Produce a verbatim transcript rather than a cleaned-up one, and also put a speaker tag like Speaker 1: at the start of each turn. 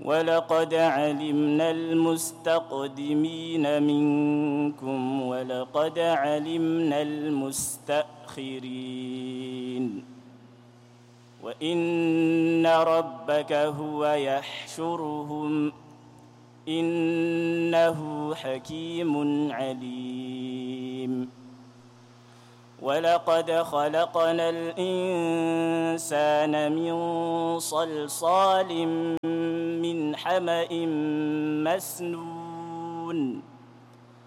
Speaker 1: ولقد علمنا المستقدمين منكم ولقد علمنا المستأخرين وإن ربك هو يحشرهم إنه حكيم عليم ولقد خلقنا الإنسان من صلصال من حمأ مسنون